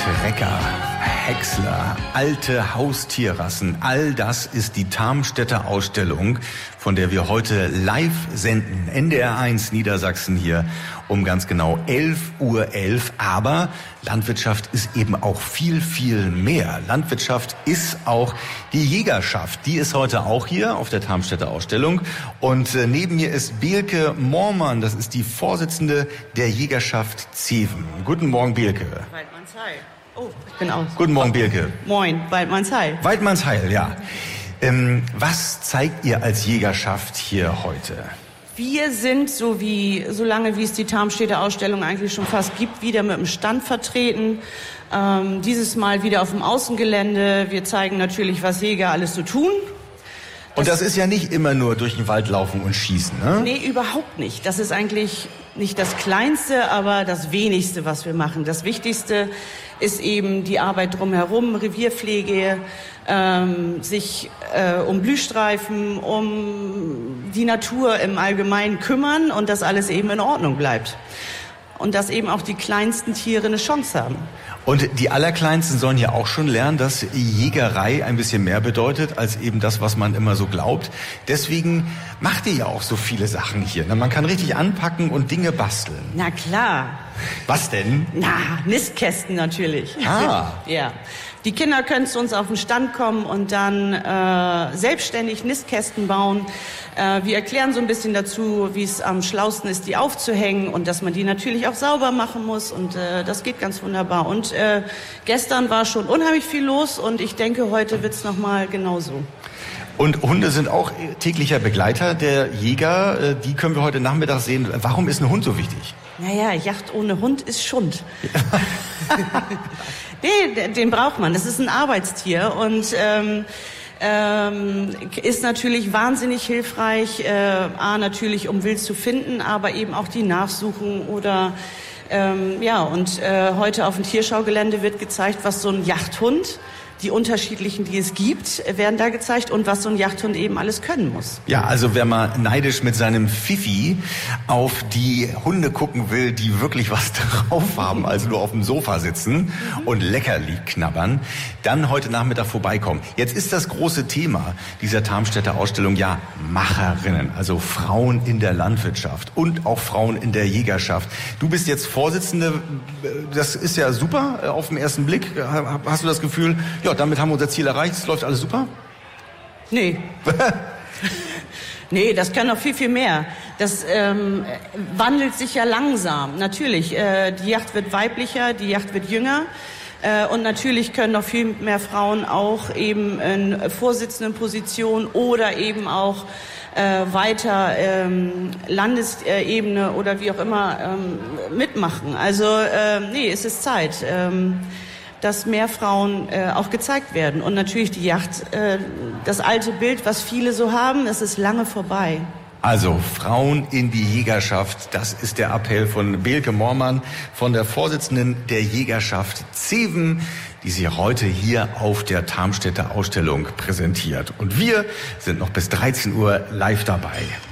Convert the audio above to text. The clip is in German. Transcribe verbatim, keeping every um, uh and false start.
Trecker, Häcksler, alte Haustierrassen, all das ist die Tarmstädter Ausstellung, von der wir heute live senden. N D R eins Niedersachsen hier um ganz genau elf Uhr elf. Aber Landwirtschaft ist eben auch viel, viel mehr. Landwirtschaft ist auch die Jägerschaft. Die ist heute auch hier auf der Tarmstädter Ausstellung. Und äh, neben mir ist Bielke Moormann. Das ist die Vorsitzende der Jägerschaft Zeven. Guten Morgen, Bielke. Weidmannsheil. Oh, ich bin aus. Guten Morgen, Bielke. Moin, Weidmannsheil. Weidmannsheil, ja. Ähm, was zeigt ihr als Jägerschaft hier heute? Wir sind, so wie so lange wie es die Tarmstädter Ausstellung eigentlich schon fast gibt, wieder mit dem Stand vertreten. Ähm, dieses Mal wieder auf dem Außengelände. Wir zeigen natürlich, was Jäger alles so tun. Und das ist ja nicht immer nur durch den Wald laufen und schießen, ne? Nee, überhaupt nicht. Das ist eigentlich nicht das Kleinste, aber das Wenigste, was wir machen. Das Wichtigste ist eben die Arbeit drumherum, Revierpflege, ähm, sich äh, um Blühstreifen, um die Natur im Allgemeinen kümmern und dass alles eben in Ordnung bleibt. Und dass eben auch die kleinsten Tiere eine Chance haben. Und die Allerkleinsten sollen ja auch schon lernen, dass Jägerei ein bisschen mehr bedeutet als eben das, was man immer so glaubt. Deswegen macht ihr ja auch so viele Sachen hier. Man kann richtig anpacken und Dinge basteln. Na klar. Was denn? Na, Nistkästen natürlich. Ah. Ja. Die Kinder können zu uns auf den Stand kommen und dann äh, selbstständig Nistkästen bauen. Äh, wir erklären so ein bisschen dazu, wie es am schlausten ist, die aufzuhängen und dass man die natürlich auch sauber machen muss. Und äh, das geht ganz wunderbar. Und äh, gestern war schon unheimlich viel los und ich denke, heute wird's noch mal genauso. Und Hunde sind auch täglicher Begleiter der Jäger. Die können wir heute Nachmittag sehen. Warum ist ein Hund so wichtig? Naja, Jagd ohne Hund ist Schund. Nee, den braucht man. Das ist ein Arbeitstier und ähm, ähm, ist natürlich wahnsinnig hilfreich. Äh, A, natürlich, um Wild zu finden, aber eben auch die Nachsuchen oder ähm, ja. Und äh, heute auf dem Tierschaugelände wird gezeigt, was so ein Jagdhund, die unterschiedlichen, die es gibt, werden da gezeigt und was so ein Jagdhund eben alles können muss. Ja, also wer mal neidisch mit seinem Fifi auf die Hunde gucken will, die wirklich was drauf haben, also nur auf dem Sofa sitzen und Leckerli knabbern, dann heute Nachmittag vorbeikommen. Jetzt ist das große Thema dieser Tarmstädter Ausstellung ja Macherinnen, also Frauen in der Landwirtschaft und auch Frauen in der Jägerschaft. Du bist jetzt Vorsitzende, das ist ja super auf den ersten Blick. Hast du das Gefühl, ja, damit haben wir unser Ziel erreicht, es läuft alles super? Nee. Nee, das kann noch viel, viel mehr. Das ähm, wandelt sich ja langsam. Natürlich, äh, die Jagd wird weiblicher, die Jagd wird jünger. Äh, und natürlich können noch viel mehr Frauen auch eben in vorsitzenden Positionen oder eben auch äh, weiter ähm, Landesebene oder wie auch immer ähm, mitmachen. Also äh, nee, es ist Zeit. Ähm, dass mehr Frauen äh, auch gezeigt werden. Und natürlich die Jagd, äh, das alte Bild, was viele so haben, das ist lange vorbei. Also Frauen in die Jägerschaft, das ist der Appell von Bielke Moormann, von der Vorsitzenden der Jägerschaft Zeven, die sie heute hier auf der Tarmstädter Ausstellung präsentiert. Und wir sind noch bis dreizehn Uhr live dabei.